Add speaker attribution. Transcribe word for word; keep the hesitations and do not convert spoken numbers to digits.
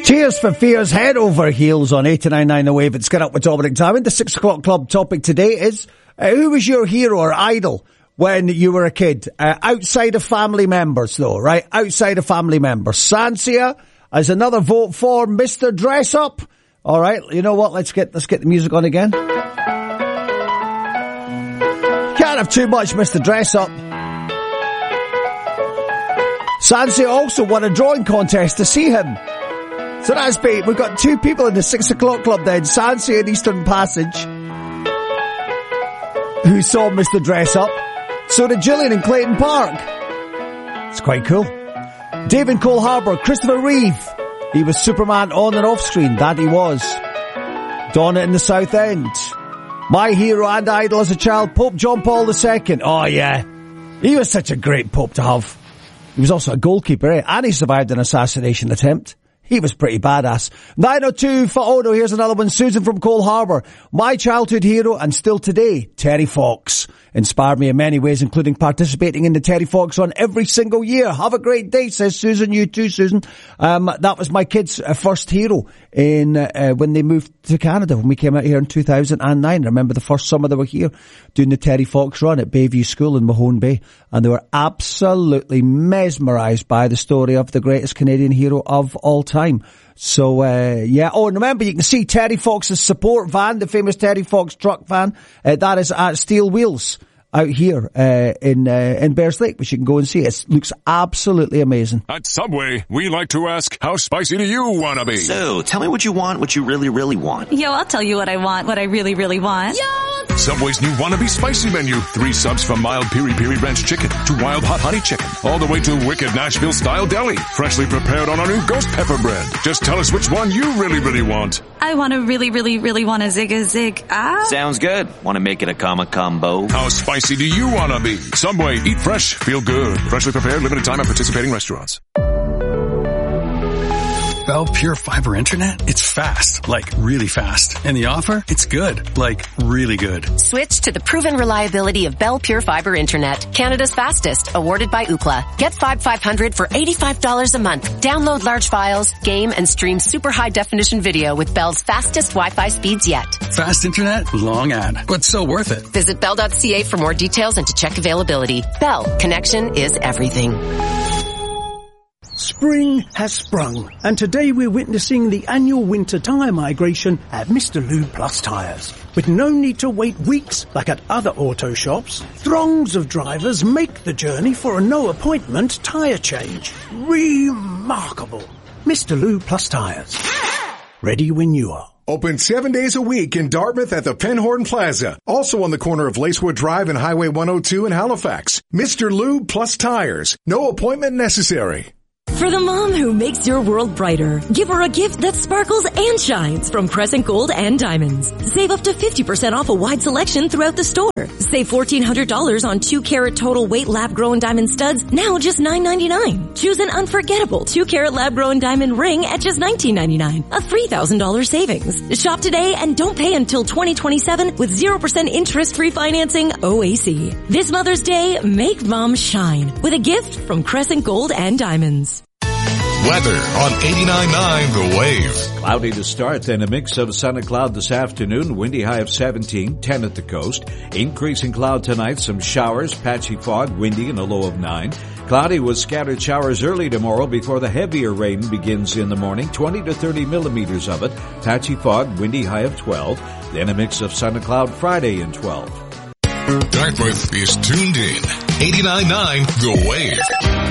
Speaker 1: Tears for Fears, head over heels on eighty-nine point nine The Wave. It's Get Up with Dominic Diamond. The six o'clock club topic today is, uh, who was your hero or idol when you were a kid? Uh, outside of family members though, right? Outside of family members. Sansia as another vote for Mister Dress Up. Alright, you know what? Let's get, let's get the music on again. Can't have too much Mister Dress Up. Sansia also won a drawing contest to see him. So that's been, we've got two people in the six o'clock club then, Sansia and Eastern Passage, who saw Mister Dress Up. So did Gillian in Clayton Park. It's quite cool. Dave in Cole Harbour, Christopher Reeve. He was Superman on and off screen, that he was. Donna in the South End. My hero and idol as a child, Pope John Paul the Second. Oh yeah. He was such a great Pope to have. He was also a goalkeeper, eh? And he survived an assassination attempt. He was pretty badass. nine oh two for Odo. Here's another one. Susan from Cole Harbour. My childhood hero and still today, Terry Fox. Inspired me in many ways, including participating in the Terry Fox Run every single year. Have a great day, says Susan. You too, Susan. Um, that was my kids' uh, first hero in, uh, when they moved to Canada, when we came out here in two thousand nine. I remember the first summer they were here doing the Terry Fox Run at Bayview School in Mahone Bay. And they were absolutely mesmerised by the story of the greatest Canadian hero of all time. So, uh, yeah. Oh, and remember, you can see Terry Fox's support van, the famous Terry Fox truck van. Uh, that is at Steel Wheels out here, uh, in, uh, in Bears Lake, which you can go and see. It looks absolutely amazing.
Speaker 2: At Subway, we like to ask, how spicy do you want to be?
Speaker 3: So, tell me what you want, what you really, really want.
Speaker 4: Yo, I'll tell you what I want, what I really, really want. Yo!
Speaker 2: Subway's new Wannabe Spicy menu. Three subs from mild piri-piri ranch chicken to wild hot honey chicken. All the way to wicked Nashville-style deli. Freshly prepared on our new ghost pepper bread. Just tell us which one you really, really want.
Speaker 4: I want to really, really, really want a zig a zig. Ah.
Speaker 3: Sounds good. Want to make it a comma combo?
Speaker 2: How spicy do you want to be? Subway, eat fresh, feel good. Freshly prepared, limited time at participating restaurants.
Speaker 5: Bell Pure Fiber Internet? It's fast, like really fast. And the offer? It's good, like really good.
Speaker 6: Switch to the proven reliability of Bell Pure Fiber Internet. Canada's fastest, awarded by Ookla. Get five five hundred for eighty-five dollars a month. Download large files, game, and stream super high definition video with Bell's fastest Wi-Fi speeds yet.
Speaker 5: Fast internet, long ad, but so worth it.
Speaker 6: Visit bell dot c a for more details and to check availability. Bell, connection is everything.
Speaker 7: Spring has sprung, and today we're witnessing the annual winter tyre migration at Mister Lube Plus Tyres. With no need to wait weeks like at other auto shops, throngs of drivers make the journey for a no-appointment tyre change. Remarkable. Mister Lube Plus Tyres. Ready when you are.
Speaker 8: Open seven days a week in Dartmouth at the Penhorn Plaza. Also on the corner of Lacewood Drive and Highway one oh two in Halifax. Mister Lube Plus Tyres. No appointment necessary.
Speaker 9: For the mom who makes your world brighter, give her a gift that sparkles and shines from Crescent Gold and Diamonds. Save up to fifty percent off a wide selection throughout the store. Save fourteen hundred dollars on two carat total weight lab-grown diamond studs, now just nine ninety-nine. Choose an unforgettable two carat lab-grown diamond ring at just nineteen ninety-nine, a three thousand dollars savings. Shop today and don't pay until twenty twenty-seven with zero percent interest-free financing O A C. This Mother's Day, make mom shine with a gift from Crescent Gold and Diamonds.
Speaker 10: Weather on eighty-nine point nine The Wave.
Speaker 11: Cloudy to start, then a mix of sun and cloud this afternoon. Windy high of seventeen, ten at the coast. Increasing cloud tonight, some showers, patchy fog, windy and a low of nine. Cloudy with scattered showers early tomorrow before the heavier rain begins in the morning. twenty to thirty millimeters of it. Patchy fog, windy high of twelve. Then a mix of sun and cloud Friday and twelve.
Speaker 10: Dartmouth is tuned in. eighty-nine point nine The Wave.